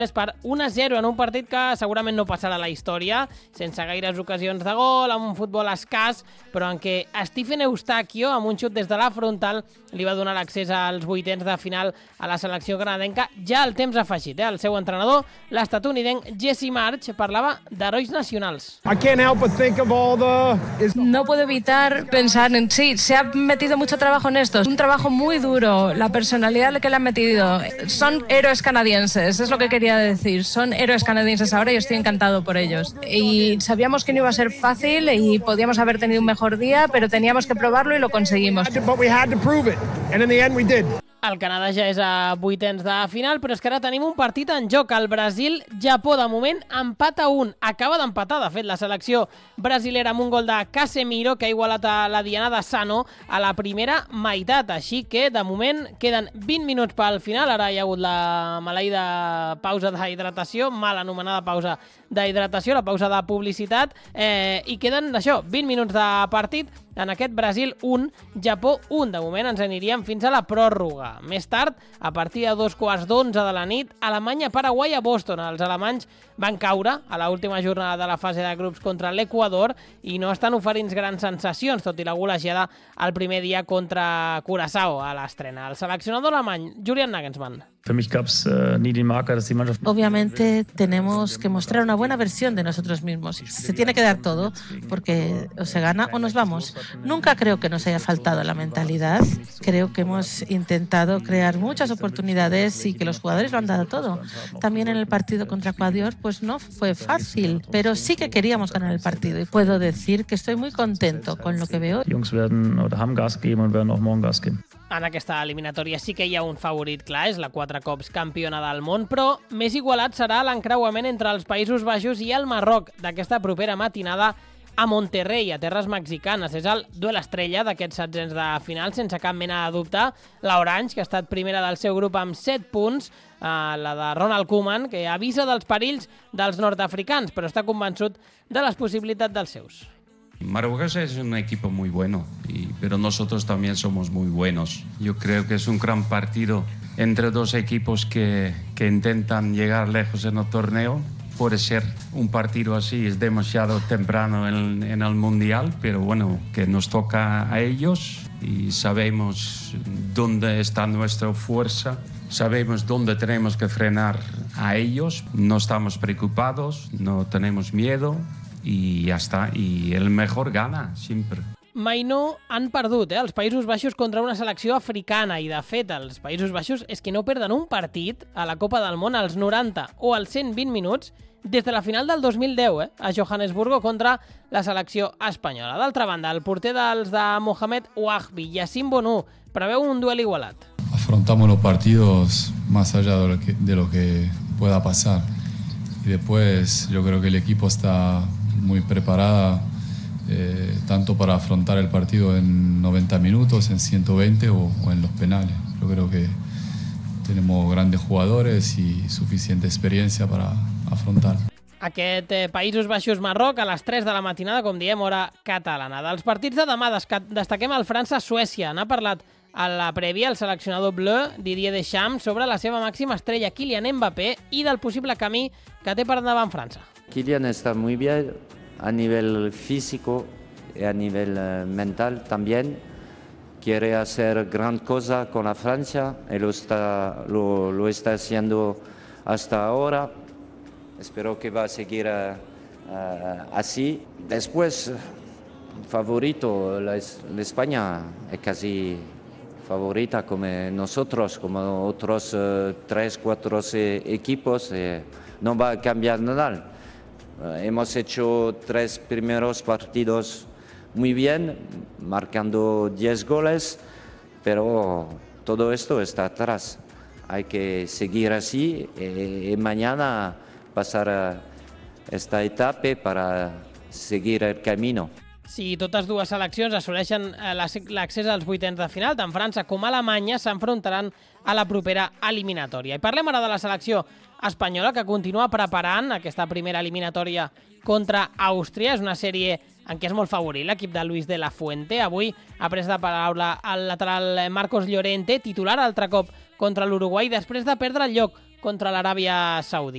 per 1-0 en un partit que segurament no passarà a la història, sense gaires ocasions de gol, amb un futbol escàs, però en què Stephen Eustachio, amb un xut des de la frontal, li va donar l'accés als vuitens de final a la selecció canadenca ja al temps afegit. El seu entrenador, l'estatunidenc Jesse Marsch, parlava d'herois nacionals. No puedo evitar pensar en sí, se ha metido mucho trabajo en esto, es un trabajo muy duro, la personalidad que le han metido, son héroes canadienses, es lo que quería decir, son héroes canadienses ahora y estoy encantado por ellos. Y sabíamos que no iba a ser fácil y podíamos haber tenido un mejor día, pero teníamos que probarlo y lo conseguimos. El Canadà ja és a vuitens de final, però és que ara tenim un partit en joc. El Brasil-Japó, de moment, empat a 1. Acaba d'empatar, de fet, la selecció brasilera amb un gol de Casemiro, que ha igualat a la diana de Sano a la primera meitat. Així que, de moment, queden 20 minuts pel final. Ara hi ha hagut la maleïda pausa d'hidratació, mal anomenada pausa d'hidratació, la pausa de publicitat, i queden, això, 20 minuts de partit. En aquest Brasil 1, Japó 1. De moment ens aniríem fins a la pròrroga. Més tard, a partir de 2:15 de la nit, Alemanya-Paraguai a Boston. Els alemanys van caure a l'última jornada de la fase de grups contra l'Equador i no estan oferint grans sensacions, tot i la golejada el primer dia contra Curaçao a l'estrena. El seleccionador alemany, Julian Nagelsmann. Obviamente tenemos que mostrar una buena versión de nosotros mismos. Se tiene que dar todo porque o se gana o nos vamos. Nunca creo que nos haya faltado la mentalidad. Creo que hemos intentado crear muchas oportunidades y que los jugadores lo han dado todo. También en el partido contra Ecuador pues no fue fácil, pero sí que queríamos ganar el partido y puedo decir que estoy muy contento con lo que veo. En aquesta eliminatòria sí que hi ha un favorit clar, és la 4 cops campiona del món, però més igualat serà l'encreuament entre els Països Baixos i el Marroc d'aquesta propera matinada a Monterrey, a terres mexicanes. És el duel estrella d'aquests setzents de final, sense cap mena de dubte. L'Orange, que ha estat primera del seu grup amb 7 punts, la de Ronald Koeman, que avisa dels perills dels nord-africans, però està convençut de les possibilitats dels seus. Marruecos es un equipo muy bueno, pero nosotros también somos muy buenos. Yo creo que es un gran partido entre dos equipos que intentan llegar lejos en el torneo. Puede ser un partido así, es demasiado temprano en el Mundial, pero bueno, que nos toca a ellos y sabemos dónde está nuestra fuerza, sabemos dónde tenemos que frenar a ellos, no estamos preocupados, no tenemos miedo. I ja està, i el mejor gana, sempre. Mai no han perdut, els Països Baixos contra una selecció africana, i de fet els Països Baixos és que no perden un partit a la Copa del Món als 90 o als 120 minuts des de la final del 2010, a Johannesburgo contra la selecció espanyola. D'altra banda, el porter dels de Mohamed Ouahbi, Yassine Bounou, preveu un duel igualat. Afrontamos los partidos más allá de lo que pueda pasar. Y después yo creo que el equipo está muy preparada tanto para afrontar el partido en 90 minutos, en 120 o en los penales. Yo creo que tenemos grandes jugadores y suficiente experiencia para afrontar. Aquest Països Baixos-Marroc a les 3 de la matinada, com diem, hora catalana. Dels partits de demà destaquem el França-Suècia. N'ha parlat a la prèvia el seleccionador bleu, Didier Deschamps, sobre la seva màxima estrella, Kylian Mbappé, i del possible camí que té per endavant França. Kylian está muy bien a nivel físico y a nivel mental también. Quiere hacer gran cosa con la Francia y lo está haciendo hasta ahora. Espero que va a seguir así. Después, favorito, la España es casi favorita como nosotros, como otros 3-4 equipos. No va a cambiar nada. Hemos hecho 3 primeros partidos muy bien, marcando 10 goles, pero todo esto está atrás. Hay que seguir así y mañana pasar esta etapa para seguir el camino. Si totes dues seleccions assoleixen l'accés als vuitens de final, tant França com Alemanya s'enfrontaran a la propera eliminatòria. I parlem ara de la selecció espanyola, que continua preparant aquesta primera eliminatòria contra Àustria. És una sèrie en què és molt favorit l'equip de Luis de la Fuente. Avui ha pres la paraula el lateral Marcos Llorente, titular altre cop contra l'Uruguai, després de perdre el lloc contra l'Aràbia Saudita.